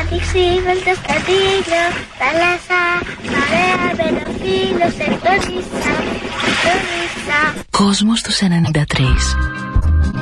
Δείξει βέλτα στα τίγρα, θάλασσα, παρέα με ένα φίλο, σε τόνισα. Κόσμος τους 93.